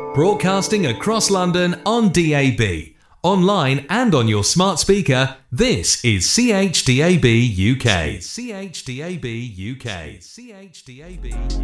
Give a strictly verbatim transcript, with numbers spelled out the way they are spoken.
Broadcasting across London on D A B, online and on your smart speaker, this is C H D A B U K. C H D A B U K. C H D A B